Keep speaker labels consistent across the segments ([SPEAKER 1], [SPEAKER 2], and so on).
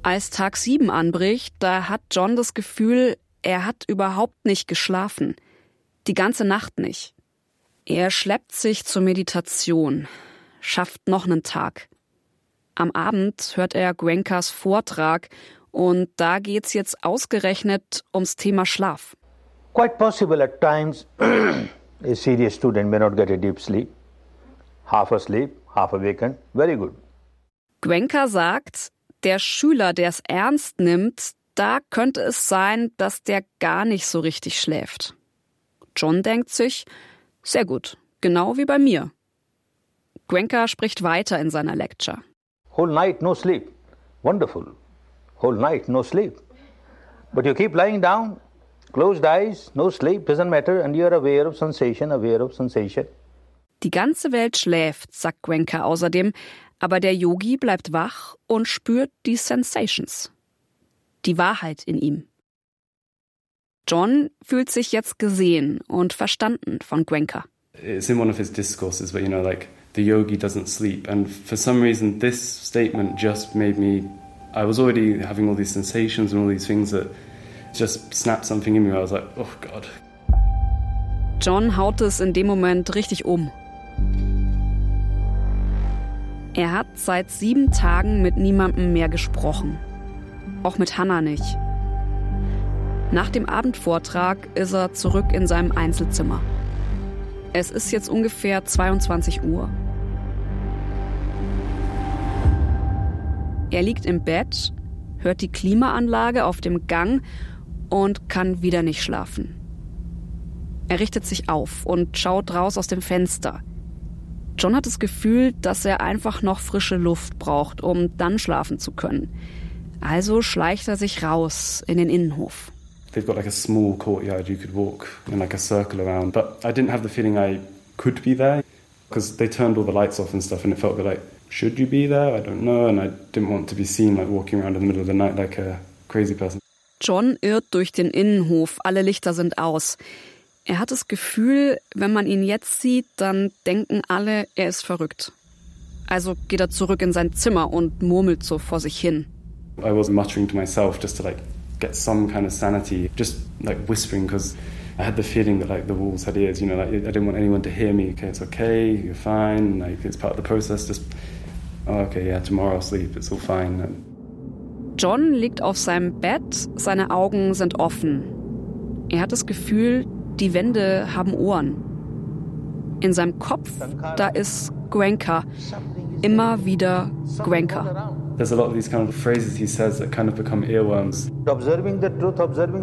[SPEAKER 1] Als Tag 7 anbricht, da hat John das Gefühl, er hat überhaupt nicht geschlafen. Die ganze Nacht nicht. Er schleppt sich zur Meditation, schafft noch einen Tag. Am Abend hört er Gwenckas Vortrag und da geht's jetzt ausgerechnet ums Thema Schlaf.
[SPEAKER 2] Quite possible at times a serious student may not get a deep sleep. Half asleep, half awakened. Very good.
[SPEAKER 1] Gwenka sagt, der Schüler, der es ernst nimmt, da könnte es sein, dass der gar nicht so richtig schläft. John denkt sich, sehr gut, genau wie bei mir. Gwenka spricht weiter in seiner Lecture.
[SPEAKER 2] Whole night no sleep. Wonderful. Whole night no sleep. But you keep lying down, closed eyes, no sleep, doesn't matter, and you're aware of sensation, aware of sensation.
[SPEAKER 1] Die ganze Welt schläft, sagt Gwenka außerdem, aber der Yogi bleibt wach und spürt die Sensations. Die Wahrheit in ihm. John fühlt sich jetzt gesehen und verstanden von Gwenka.
[SPEAKER 3] It's in one of his discourses where, the yogi doesn't sleep. And for some reason, this statement just made me... I was already having all these sensations and all these things that just snapped something in me. I was like, oh God.
[SPEAKER 1] John haut es in dem Moment richtig um. Er hat seit 7 Tagen mit niemandem mehr gesprochen. Auch mit Hannah nicht. Nach dem Abendvortrag ist er zurück in seinem Einzelzimmer. Es ist jetzt ungefähr 22 Uhr. Er liegt im Bett, hört die Klimaanlage auf dem Gang und kann wieder nicht schlafen. Er richtet sich auf und schaut raus aus dem Fenster. John hat das Gefühl, dass er einfach noch frische Luft braucht, um dann schlafen zu können. Also schleicht er sich raus in den Innenhof.
[SPEAKER 3] They've got like a small courtyard you could walk in like a circle around. But I didn't have the feeling I could be there because they turned all the lights off and stuff and it felt a bit like, should you be there? I don't know. And I didn't want to be seen like walking around in the middle of the night like a crazy person.
[SPEAKER 1] John irrt durch den Innenhof, alle Lichter sind aus. Er hat das Gefühl, wenn man ihn jetzt sieht, dann denken alle, er ist verrückt. Also geht er zurück in sein Zimmer und murmelt so vor sich hin.
[SPEAKER 3] I was muttering to myself just to get some kind of sanity, just whispering because I had the feeling that the walls had ears, I didn't want anyone to hear me. Okay, it's okay, you're fine, it's part of the process, just, okay, yeah, tomorrow I'll sleep, it's all fine.
[SPEAKER 1] John liegt auf seinem Bett, seine Augen sind offen. Er hat das Gefühl, die Wände haben Ohren. In seinem Kopf, da ist Gwenka. Immer wieder Gwenka.
[SPEAKER 3] There's a lot of these kind of phrases he says that kind of become earworms.
[SPEAKER 2] Observing the truth,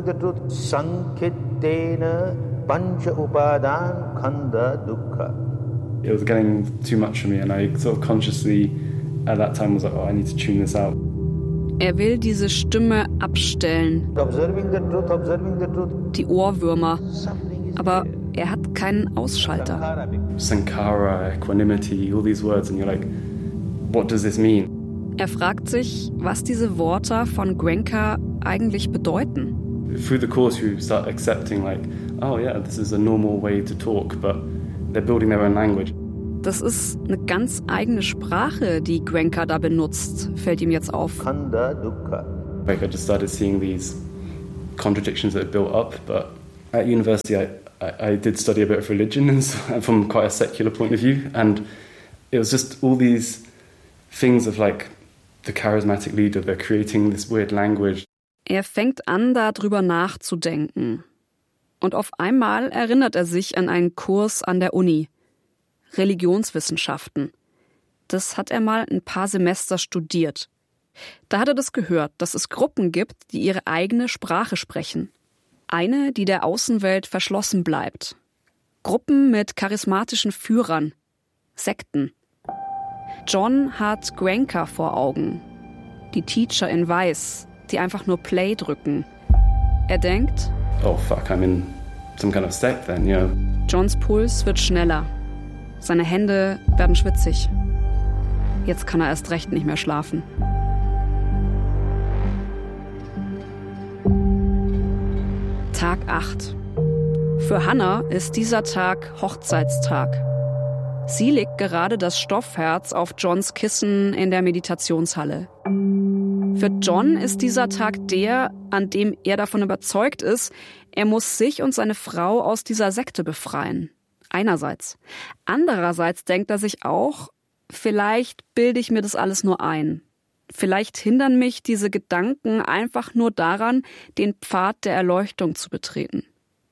[SPEAKER 2] Sankitena pancha upadan khanda dukkha.
[SPEAKER 3] It was getting too much for me and I sort of consciously at that time was like, I need to tune this out.
[SPEAKER 1] Er will diese Stimme abstellen.
[SPEAKER 2] Observing the truth.
[SPEAKER 1] Die Ohrwürmer. Aber er hat keinen Ausschalter.
[SPEAKER 3] Sankara, equanimity, all these words and you're like, what does this mean?
[SPEAKER 1] Er fragt sich, was diese Worte von Gwenka eigentlich bedeuten.
[SPEAKER 3] Through the course you start accepting oh yeah, this is a normal way to talk, but they're building their own language.
[SPEAKER 1] Das ist eine ganz eigene Sprache, die Gwenka da benutzt, fällt ihm jetzt auf.
[SPEAKER 2] Khanda dukkha.
[SPEAKER 3] I just started seeing these contradictions that had built up, but at university I did study a bit of religion and from quite a secular point of view, and it was just all these things of the charismatic leader, they're creating this weird language.
[SPEAKER 1] Er fängt an, darüber nachzudenken. Und auf einmal erinnert er sich an einen Kurs an der Uni. Religionswissenschaften. Das hat er mal ein paar Semester studiert. Da hat er das gehört, dass es Gruppen gibt, die ihre eigene Sprache sprechen. Eine, die der Außenwelt verschlossen bleibt. Gruppen mit charismatischen Führern. Sekten. John hat Gwenka vor Augen. Die Teacher in Weiß, die einfach nur Play drücken. Er denkt,
[SPEAKER 3] oh fuck, I'm in some kind of sect then, yeah.
[SPEAKER 1] Johns Puls wird schneller. Seine Hände werden schwitzig. Jetzt kann er erst recht nicht mehr schlafen. Tag 8. Für Hannah ist dieser Tag Hochzeitstag. Sie legt gerade das Stoffherz auf Johns Kissen in der Meditationshalle. Für John ist dieser Tag der, an dem er davon überzeugt ist, er muss sich und seine Frau aus dieser Sekte befreien. Einerseits. Andererseits denkt er sich auch, vielleicht bilde ich mir das alles nur ein. Vielleicht hindern mich diese Gedanken einfach nur daran, den Pfad der Erleuchtung zu betreten.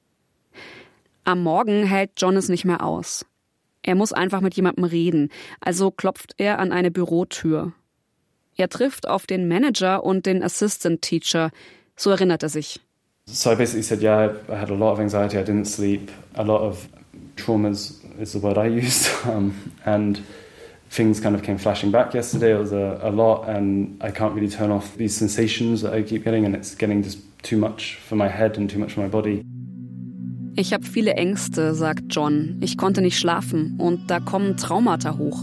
[SPEAKER 1] Am Morgen hält John es nicht mehr aus. Er muss einfach mit jemandem reden, also klopft er an eine Bürotür. Er trifft auf den Manager und den Assistant Teacher, so erinnert er sich.
[SPEAKER 3] So I basically said, yeah, I had a lot of anxiety, I didn't sleep, a lot of traumas is the word I used, and things kind of came flashing back yesterday. It was a lot, and I can't really turn off these sensations that I keep getting, and it's getting just too much for my head and too much for my body.
[SPEAKER 1] Ich habe viele Ängste, sagt John. Ich konnte nicht schlafen und da kommen Traumata hoch.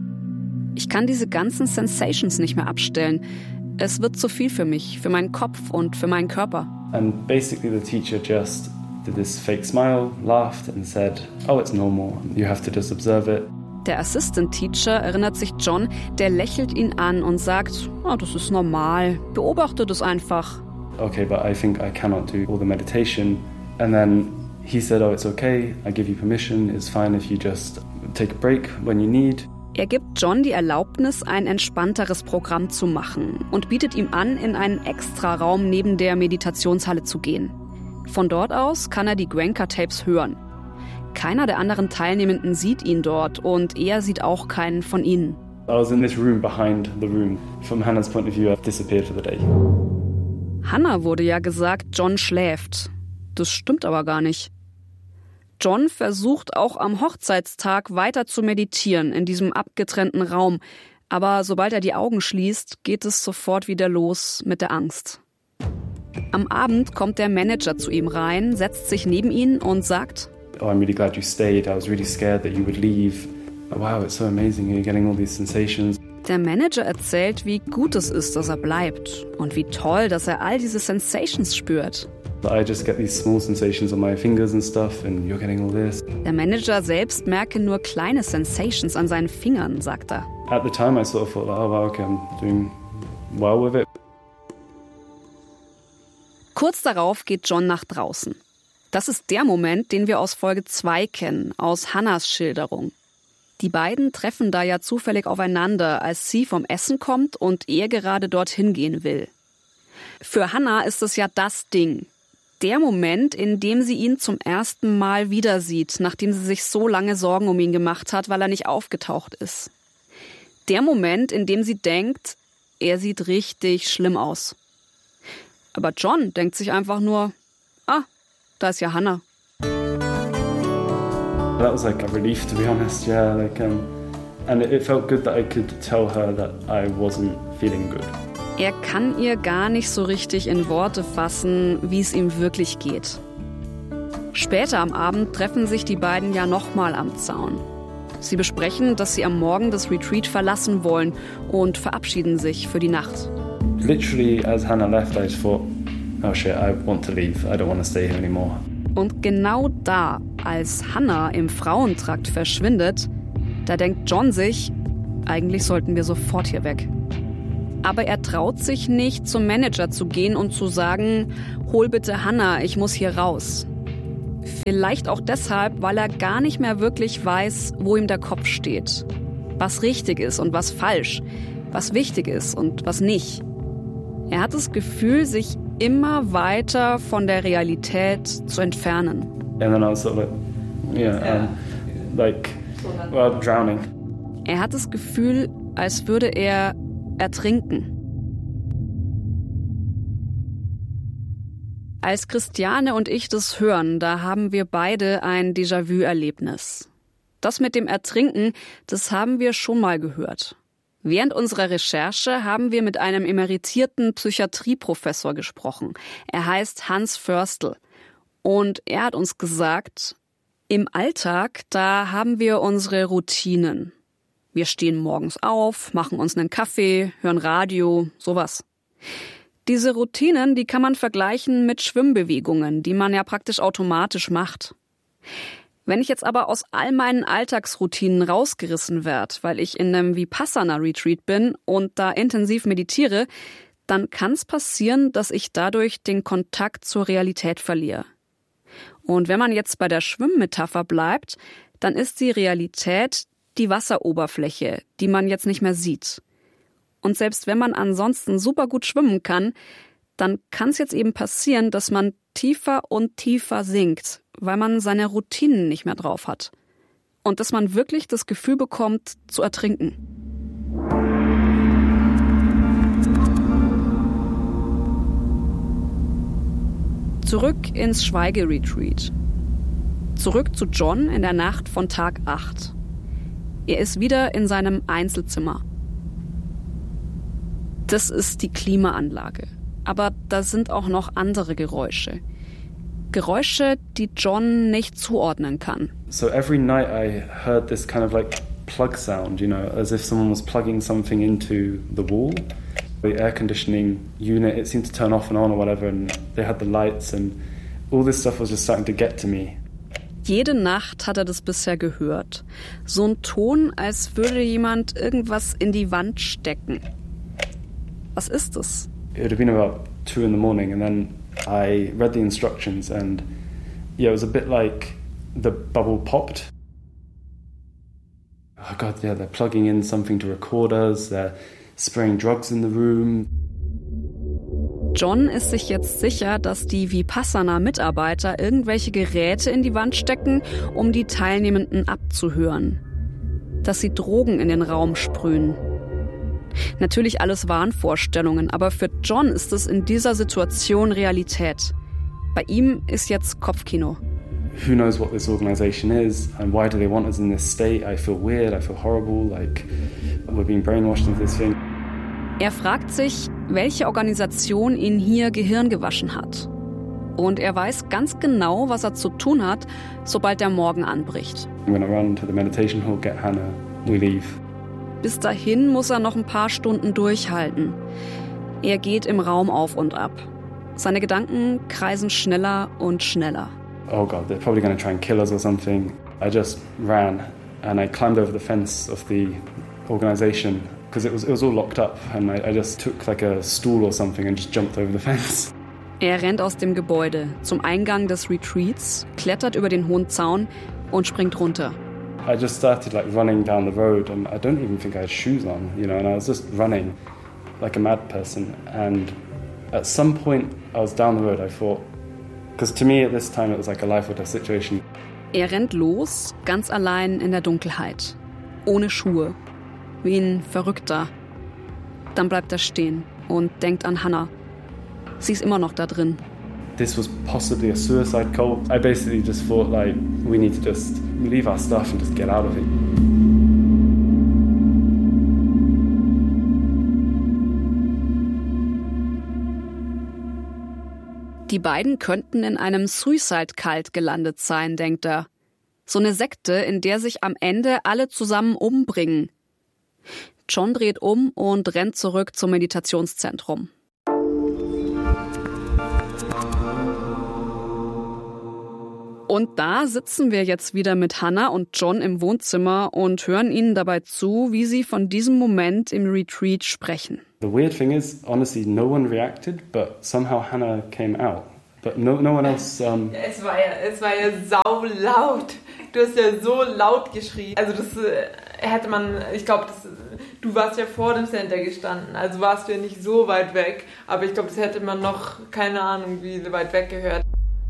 [SPEAKER 1] Ich kann diese ganzen Sensations nicht mehr abstellen. Es wird zu viel für mich, für meinen Kopf und für meinen Körper.
[SPEAKER 3] And basically the teacher just did this fake smile, laughed and said, oh, it's normal, you have to just observe it.
[SPEAKER 1] Der Assistant Teacher, erinnert sich John, der lächelt ihn an und sagt, oh, das ist normal, beobachte das einfach.
[SPEAKER 3] Okay, but I think I cannot do all the meditation. And then he said, oh, it's okay, I give you permission, it's fine if you just take a break when you need.
[SPEAKER 1] Er gibt John die Erlaubnis, ein entspannteres Programm zu machen und bietet ihm an, in einen Extraraum neben der Meditationshalle zu gehen. Von dort aus kann er die Gwenka-Tapes hören. Keiner der anderen Teilnehmenden sieht ihn dort und er sieht auch keinen von ihnen.
[SPEAKER 3] I was in this room behind the room. From Hannah's point of view, I've disappeared for the day.
[SPEAKER 1] Hannah wurde ja gesagt, John schläft. Das stimmt aber gar nicht. John versucht auch am Hochzeitstag weiter zu meditieren in diesem abgetrennten Raum. Aber sobald er die Augen schließt, geht es sofort wieder los mit der Angst. Am Abend kommt der Manager zu ihm rein, setzt sich neben ihn und sagt,
[SPEAKER 3] oh, I'm really glad you stayed. I was really scared that you would leave. Oh, wow, it's so amazing. You're getting all these sensations.
[SPEAKER 1] Der Manager erzählt, wie gut es ist, dass er bleibt und wie toll, dass er all diese Sensations spürt.
[SPEAKER 3] I just get these small sensations on my fingers and stuff and you're getting all this.
[SPEAKER 1] Der Manager selbst merke nur kleine Sensations an seinen Fingern, sagt er.
[SPEAKER 3] At the time I sort of thought, oh wow, okay, I'm doing well with it.
[SPEAKER 1] Kurz darauf geht John nach draußen. Das ist der Moment, den wir aus Folge 2 kennen, aus Hannahs Schilderung. Die beiden treffen da ja zufällig aufeinander, als sie vom Essen kommt und er gerade dorthin gehen will. Für Hannah ist es ja das Ding. Der Moment, in dem sie ihn zum ersten Mal wieder sieht, nachdem sie sich so lange Sorgen um ihn gemacht hat, weil er nicht aufgetaucht ist. Der Moment, in dem sie denkt, er sieht richtig schlimm aus. Aber John denkt sich einfach nur, da ist ja Hannah.
[SPEAKER 3] That was like a relief, to be honest, yeah. And it felt good that I could tell her that I wasn't feeling good.
[SPEAKER 1] Er kann ihr gar nicht so richtig in Worte fassen, wie es ihm wirklich geht. Später am Abend treffen sich die beiden ja nochmal am Zaun. Sie besprechen, dass sie am Morgen das Retreat verlassen wollen und verabschieden sich für die Nacht.
[SPEAKER 3] Literally, as Hannah left, I just thought, oh shit, I want to leave. I don't want to stay here anymore.
[SPEAKER 1] Und genau da, als Hannah im Frauentrakt verschwindet, da denkt John sich, eigentlich sollten wir sofort hier weg. Aber er traut sich nicht, zum Manager zu gehen und zu sagen, hol bitte Hannah, ich muss hier raus. Vielleicht auch deshalb, weil er gar nicht mehr wirklich weiß, wo ihm der Kopf steht. Was richtig ist und was falsch, was wichtig ist und was nicht. Er hat das Gefühl, sich immer weiter von der Realität zu entfernen.
[SPEAKER 3] And then I was sort of drowning.
[SPEAKER 1] Er hat das Gefühl, als würde er ertrinken. Als Christiane und ich das hören, da haben wir beide ein Déjà-vu-Erlebnis. Das mit dem Ertrinken, das haben wir schon mal gehört. Während unserer Recherche haben wir mit einem emeritierten Psychiatrieprofessor gesprochen. Er heißt Hans Förstl. Und er hat uns gesagt, im Alltag, da haben wir unsere Routinen. Wir stehen morgens auf, machen uns einen Kaffee, hören Radio, sowas. Diese Routinen, die kann man vergleichen mit Schwimmbewegungen, die man ja praktisch automatisch macht. Wenn ich jetzt aber aus all meinen Alltagsroutinen rausgerissen werde, weil ich in einem Vipassana-Retreat bin und da intensiv meditiere, dann kann es passieren, dass ich dadurch den Kontakt zur Realität verliere. Und wenn man jetzt bei der Schwimmmetapher bleibt, dann ist die Realität die Wasseroberfläche, die man jetzt nicht mehr sieht. Und selbst wenn man ansonsten super gut schwimmen kann, dann kann es jetzt eben passieren, dass man tiefer und tiefer sinkt, weil man seine Routinen nicht mehr drauf hat. Und dass man wirklich das Gefühl bekommt, zu ertrinken. Zurück ins Schweigeretreat. Zurück zu John in der Nacht von Tag 8. Er ist wieder in seinem Einzelzimmer. Das ist die Klimaanlage. Aber da sind auch noch andere Geräusche. Geräusche, die John nicht zuordnen kann.
[SPEAKER 3] So every night I heard this kind of like plug sound, you know, as if someone was plugging something into the wall. The air conditioning unit, it seemed to turn off and on or whatever, and they had the lights and all this stuff was just starting to get to me.
[SPEAKER 1] Jede Nacht hat er das bisher gehört. So ein Ton, als würde jemand irgendwas in die Wand stecken. Was ist es?
[SPEAKER 3] It would have been about 2 a.m. and then I read the instructions and yeah, it was a bit like the bubble popped. Oh God, yeah, they're plugging in something to record us, they're spraying drugs in the room.
[SPEAKER 1] John ist sich jetzt sicher, dass die Vipassana-Mitarbeiter irgendwelche Geräte in die Wand stecken, um die Teilnehmenden abzuhören. Dass sie Drogen in den Raum sprühen. Natürlich alles Wahnvorstellungen, aber für John ist es in dieser Situation Realität. Bei ihm ist jetzt Kopfkino.
[SPEAKER 3] Who knows what this organization is and why do they want us in this state? I feel weird, I feel horrible, like we're being brainwashed into this thing.
[SPEAKER 1] Er fragt sich, welche Organisation ihn hier Gehirn gewaschen hat. Und er weiß ganz genau, was er zu tun hat, sobald der Morgen anbricht.
[SPEAKER 3] I'm gonna run to the meditation hall, get Hannah, we leave.
[SPEAKER 1] Bis dahin muss er noch ein paar Stunden durchhalten. Er geht im Raum auf und ab. Seine Gedanken kreisen schneller und schneller.
[SPEAKER 3] Oh God, they're probably going to try and kill us or something. I just ran and I climbed over the fence of the organization because it was all locked up and I just took like a stool or something and just jumped over the fence.
[SPEAKER 1] Er rennt aus dem Gebäude zum Eingang des Retreats, klettert über den hohen Zaun und springt runter.
[SPEAKER 3] I just started like running down the road and I don't even think I had shoes on, you know, and I was just running like a mad person. And at some point I was down the road, I thought, because to me at this time it was like a life or death situation.
[SPEAKER 1] Er rennt los, ganz allein in der Dunkelheit, ohne Schuhe, wie ein Verrückter. Dann bleibt er stehen und denkt an Hannah. Sie ist immer noch da drin.
[SPEAKER 3] This was possibly a suicide cult. I basically just thought like we need to just leave our stuff and just get out of it.
[SPEAKER 1] Die beiden könnten in einem Suicide Cult gelandet sein, denkt er. So eine Sekte, in der sich am Ende alle zusammen umbringen. John dreht um und rennt zurück zum Meditationszentrum. Und da sitzen wir jetzt wieder mit Hannah und John im Wohnzimmer und hören ihnen dabei zu, wie sie von diesem Moment im Retreat sprechen.
[SPEAKER 3] The weird thing is, honestly, no one reacted, but somehow Hannah came out. But no one else.
[SPEAKER 4] Es war ja sau laut. Du hast ja so laut geschrien. Also das hätte man, ich glaube, du warst ja vor dem Center gestanden, also warst du ja nicht so weit weg. Aber ich glaube, das hätte man noch, keine Ahnung, wie weit weg gehört.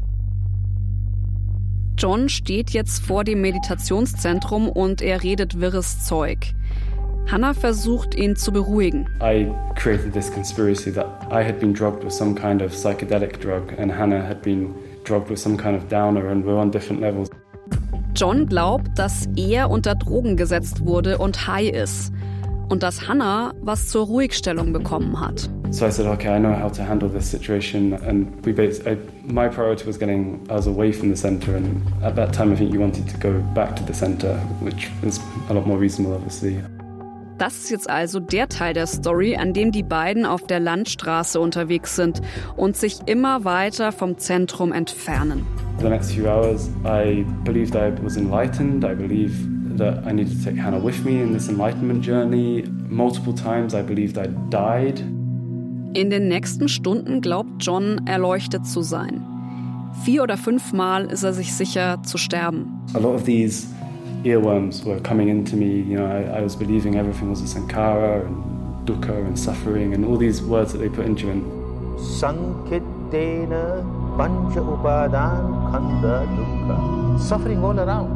[SPEAKER 1] John steht jetzt vor dem Meditationszentrum und er redet wirres Zeug. Hannah versucht, ihn zu beruhigen.
[SPEAKER 3] I created this conspiracy that I had been drugged with some kind of psychedelic drug and Hannah had been drugged with some kind of downer and we're on different levels.
[SPEAKER 1] John glaubt, dass er unter Drogen gesetzt wurde und high ist. Und dass Hannah was zur Ruhigstellung bekommen hat.
[SPEAKER 3] So I said, okay, I know how to handle this situation. And my priority was getting us away from the center. And at that time, I think you wanted to go back to the center, which is a lot more reasonable, obviously.
[SPEAKER 1] Das ist jetzt also der Teil der Story, an dem die beiden auf der Landstraße unterwegs sind und sich immer weiter vom Zentrum entfernen.
[SPEAKER 3] For the next few hours, I believed I was enlightened. I believed that I needed to take Hannah with me in this enlightenment journey. Multiple times I believed I died.
[SPEAKER 1] In den nächsten Stunden glaubt John, erleuchtet zu sein. 4 oder 5 Mal ist er sich sicher, zu sterben.
[SPEAKER 3] A lot of these earworms were coming into me. You know, I was believing everything was a sankhara and dukkha and suffering and all these words that they put into it.
[SPEAKER 2] Sankhitena pancha upadan khanda dukkha. Suffering all around.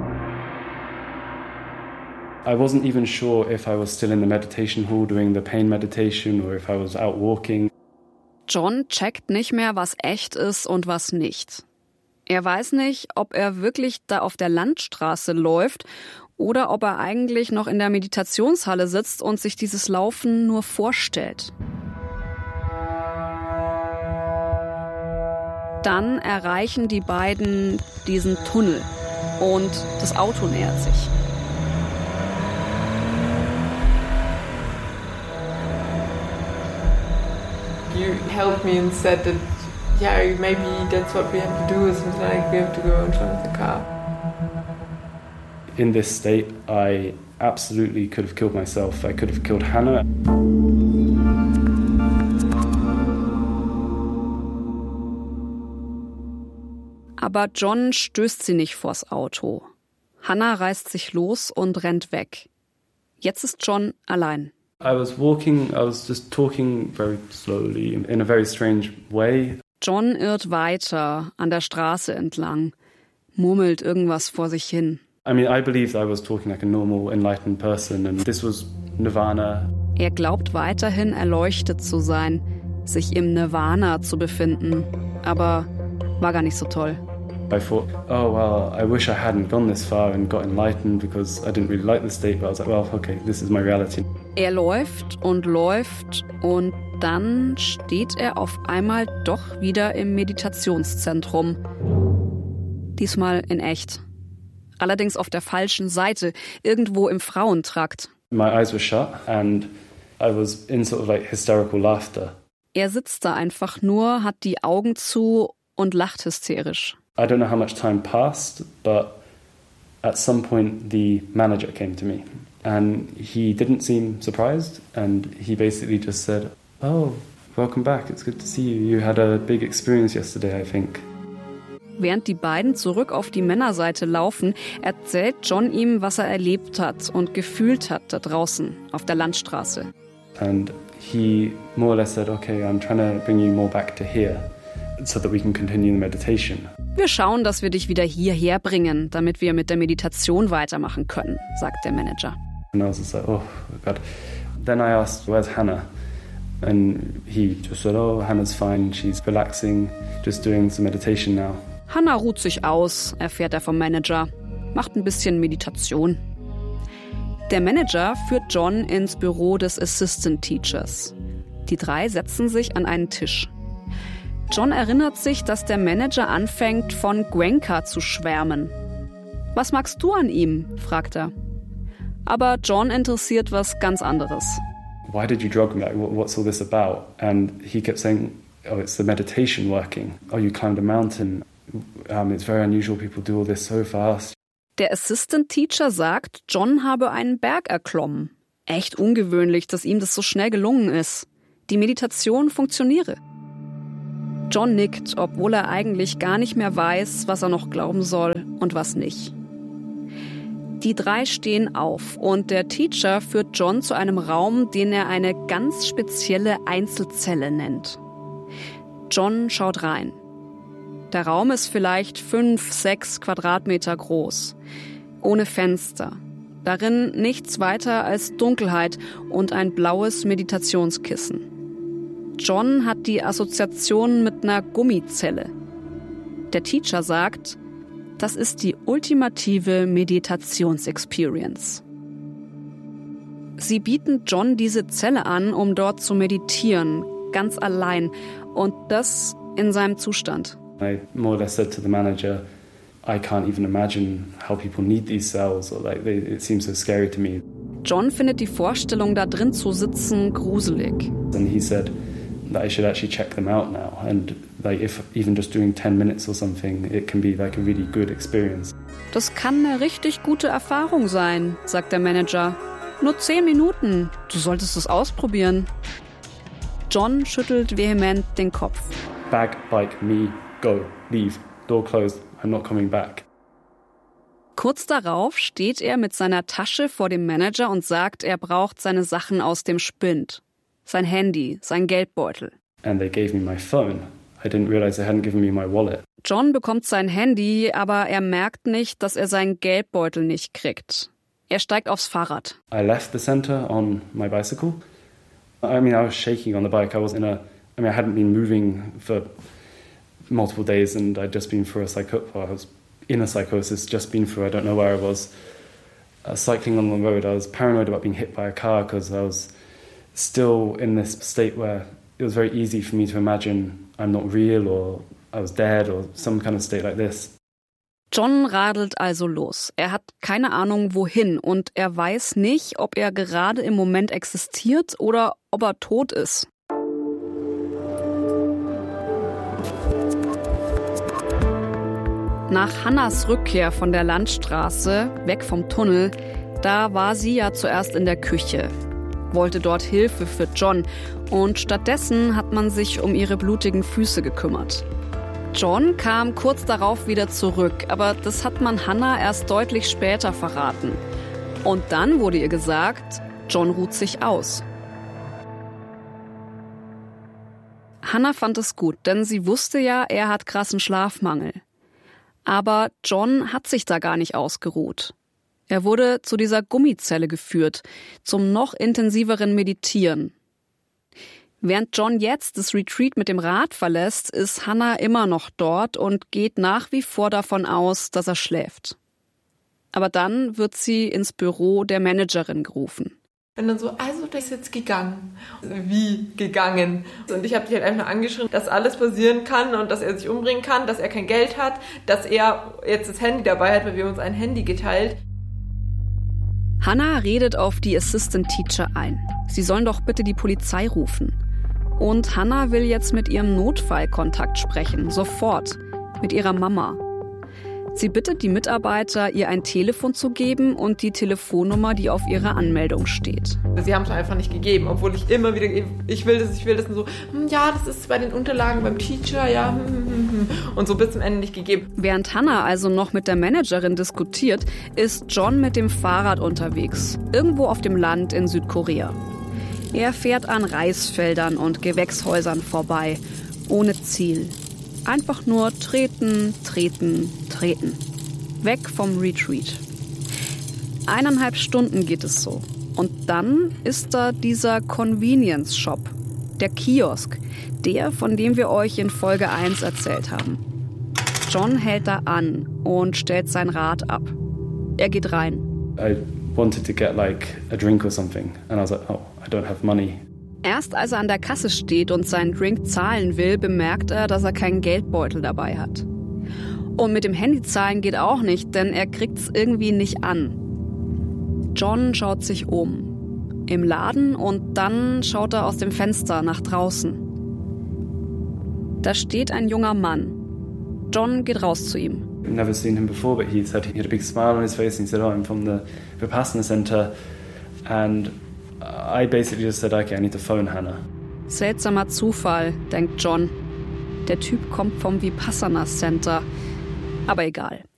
[SPEAKER 3] I wasn't even sure if I was still in the meditation hall doing the pain meditation or if I was out walking.
[SPEAKER 1] John checkt nicht mehr, was echt ist und was nicht. Er weiß nicht, ob er wirklich da auf der Landstraße läuft oder ob er eigentlich noch in der Meditationshalle sitzt und sich dieses Laufen nur vorstellt. Dann erreichen die beiden diesen Tunnel und das Auto nähert sich.
[SPEAKER 4] You helped me and said that, yeah, maybe that's what we have to do, is like we have to go in front of the car.
[SPEAKER 3] In this state, I absolutely could have killed myself. I could have killed Hannah.
[SPEAKER 1] Aber John stößt sie nicht vors Auto. Hannah reißt sich los und rennt weg. Jetzt ist John allein.
[SPEAKER 3] I was just talking very slowly in a very strange way.
[SPEAKER 1] John irrt weiter an der Straße entlang, murmelt irgendwas vor sich hin.
[SPEAKER 3] I mean, I believed I was talking like a normal, enlightened person and this was Nirvana.
[SPEAKER 1] Er glaubt weiterhin erleuchtet zu sein, sich im Nirvana zu befinden, aber war gar nicht so toll.
[SPEAKER 3] I thought, oh well, I wish I hadn't gone this far and got enlightened because I didn't really like the state, but I was like, well, okay, this is my reality.
[SPEAKER 1] Er läuft und dann steht er auf einmal doch wieder im Meditationszentrum. Diesmal in echt. Allerdings auf der falschen Seite, irgendwo im Frauentrakt.
[SPEAKER 3] My eyes were shut and I was in sort of like hysterical laughter.
[SPEAKER 1] Er sitzt da einfach nur, hat die Augen zu und lacht hysterisch.
[SPEAKER 3] I don't know how much time passed, but at some point the manager came to me and he didn't seem surprised and he basically just said, oh, welcome back, it's good to see you. You had a big experience yesterday, I think.
[SPEAKER 1] Während die beiden zurück auf die Männerseite laufen, erzählt John ihm, was er erlebt hat und gefühlt hat da draußen auf der Landstraße.
[SPEAKER 3] And he more or less said, okay, I'm trying to bring you more back to here so that we can continue the meditation.
[SPEAKER 1] Wir schauen, dass wir dich wieder hierher bringen, damit wir mit der Meditation weitermachen können, sagt der Manager.
[SPEAKER 3] And I was just like, oh God. Then I asked, where's Hannah? And he just said, oh, Hannah's fine, she's relaxing, just doing some meditation now.
[SPEAKER 1] Hannah ruht sich aus, erfährt er vom Manager, macht ein bisschen Meditation. Der Manager führt John ins Büro des Assistant Teachers. Die 3 setzen sich an einen Tisch. John erinnert sich, dass der Manager anfängt, von Goenka zu schwärmen. Was magst du an ihm? Fragt er. Aber John interessiert was ganz anderes.
[SPEAKER 3] Why did you drug me? What's all this about? And he kept saying, oh, it's the meditation working. Oh, you climbed a mountain. It's very unusual, people do all this so fast.
[SPEAKER 1] Der Assistant Teacher sagt, John habe einen Berg erklommen. Echt ungewöhnlich, dass ihm das so schnell gelungen ist. Die Meditation funktioniere. John nickt, obwohl er eigentlich gar nicht mehr weiß, was er noch glauben soll und was nicht. Die 3 stehen auf und der Teacher führt John zu einem Raum, den er eine ganz spezielle Einzelzelle nennt. John schaut rein. Der Raum ist vielleicht 5-6 Quadratmeter groß, ohne Fenster. Darin nichts weiter als Dunkelheit und ein blaues Meditationskissen. John hat die Assoziation mit einer Gummizelle. Der Teacher sagt, das ist die ultimative Meditationsexperience. Sie bieten John diese Zelle an, um dort zu meditieren, ganz allein, und das in seinem Zustand.
[SPEAKER 3] I more or less said to the manager, I can't even imagine how people need these cells, or it seems so scary to me.
[SPEAKER 1] John findet die Vorstellung, da drin zu sitzen, gruselig.
[SPEAKER 3] And he said that I should actually check them out now, and if even just doing 10 minutes or something, it can be like a really good experience.
[SPEAKER 1] Das kann eine richtig gute Erfahrung sein, sagt der Manager. Nur 10 Minuten, du solltest es ausprobieren. John schüttelt vehement den Kopf.
[SPEAKER 3] Bag, bike, me, go, leave, door closed, I'm not coming back.
[SPEAKER 1] Kurz darauf steht er mit seiner Tasche vor dem Manager und sagt, er braucht seine Sachen aus dem Spind. Sein Handy, sein Geldbeutel.
[SPEAKER 3] And they gave me my phone. I didn't realize they hadn't given me my wallet.
[SPEAKER 1] John bekommt sein Handy, aber er merkt nicht, dass er seinen Geldbeutel nicht kriegt. Er steigt aufs Fahrrad.
[SPEAKER 3] I left the center on my bicycle. I was shaking on the bike. I hadn't been moving for multiple days and I'd just been through I was in a psychosis, just been through, I don't know where I was. Cycling on the road, I was paranoid about being hit by a car because I was still in this state where it was very easy for me to imagine I'm not real or I was dead or some kind of state like this.
[SPEAKER 1] John radelt also los. Er hat keine Ahnung, wohin und er weiß nicht, ob er gerade im Moment existiert oder ob er tot ist. Nach Hannahs Rückkehr von der Landstraße, weg vom Tunnel, da war sie ja zuerst in der Küche, wollte dort Hilfe für John und stattdessen hat man sich um ihre blutigen Füße gekümmert. John kam kurz darauf wieder zurück, aber das hat man Hannah erst deutlich später verraten. Und dann wurde ihr gesagt, John ruht sich aus. Hannah fand es gut, denn sie wusste ja, er hat krassen Schlafmangel. Aber John hat sich da gar nicht ausgeruht. Er wurde zu dieser Gummizelle geführt, zum noch intensiveren Meditieren. Während John jetzt das Retreat mit dem Rad verlässt, ist Hannah immer noch dort und geht nach wie vor davon aus, dass er schläft. Aber dann wird sie ins Büro der Managerin gerufen.
[SPEAKER 4] Und dann so, also der ist jetzt gegangen. Wie gegangen? Und ich habe dich halt einfach angeschrien, dass alles passieren kann und dass er sich umbringen kann, dass er kein Geld hat, dass er jetzt das Handy dabei hat, weil wir uns ein Handy geteilt.
[SPEAKER 1] Hannah redet auf die Assistant Teacher ein. Sie sollen doch bitte die Polizei rufen. Und Hannah will jetzt mit ihrem Notfallkontakt sprechen, sofort, mit ihrer Mama. Sie bittet die Mitarbeiter, ihr ein Telefon zu geben und die Telefonnummer, die auf ihrer Anmeldung steht.
[SPEAKER 4] Sie haben es einfach nicht gegeben, obwohl ich immer wieder, ich will das und so, ja, das ist bei den Unterlagen beim Teacher, ja, und so bis zum Ende nicht gegeben.
[SPEAKER 1] Während Hannah also noch mit der Managerin diskutiert, ist John mit dem Fahrrad unterwegs, irgendwo auf dem Land in Südkorea. Er fährt an Reisfeldern und Gewächshäusern vorbei, ohne Ziel. Einfach nur treten, treten, treten. Weg vom Retreat. 1,5 Stunden geht es so. Und dann ist da dieser Convenience Shop, der Kiosk, der, von dem wir euch in Folge 1 erzählt haben. John hält da an und stellt sein Rad ab. Er geht rein.
[SPEAKER 3] I wanted to get like a drink or something and I was like, oh, I don't have money.
[SPEAKER 1] Erst als er an der Kasse steht und seinen Drink zahlen will, bemerkt er, dass er keinen Geldbeutel dabei hat. Und mit dem Handy zahlen geht auch nicht, denn er kriegt's irgendwie nicht an. John schaut sich um. Im Laden und dann schaut er aus dem Fenster nach draußen. Da steht ein junger Mann. John geht raus zu ihm.
[SPEAKER 3] I've never seen him before, but he said he had a big smile on his face and he said, oh, I'm from the Vipassana Center. And I basically just said, okay, I need to phone Hannah.
[SPEAKER 1] Seltsamer Zufall, denkt John. Der Typ kommt vom Vipassana Center. Aber egal.